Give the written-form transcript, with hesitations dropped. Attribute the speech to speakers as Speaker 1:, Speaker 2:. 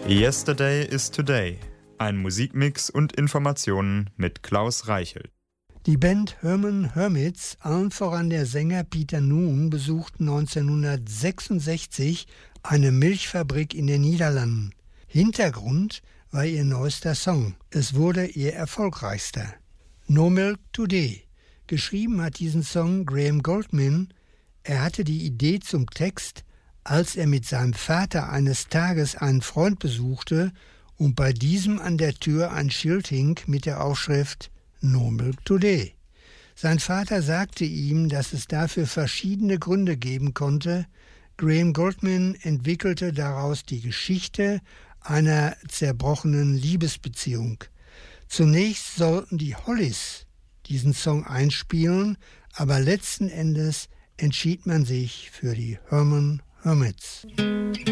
Speaker 1: Yesterday is Today. Ein Musikmix und Informationen mit Klaus Reichelt.
Speaker 2: Die Band Herman Hermits, allen voran der Sänger Peter Noone, besuchten 1966 eine Milchfabrik in den Niederlanden. Hintergrund war ihr neuester Song. Es wurde ihr erfolgreichster. No Milk Today. Geschrieben hat diesen Song Graham Gouldman. Er hatte die Idee zum Text, als er mit seinem Vater eines Tages einen Freund besuchte und bei diesem an der Tür ein Schild hing mit der Aufschrift No Milk Today. Sein Vater sagte ihm, dass es dafür verschiedene Gründe geben konnte. Graham Gouldman entwickelte daraus die Geschichte einer zerbrochenen Liebesbeziehung. Zunächst sollten die Hollies diesen Song einspielen, aber letzten Endes entschied man sich für die Herman Hermits.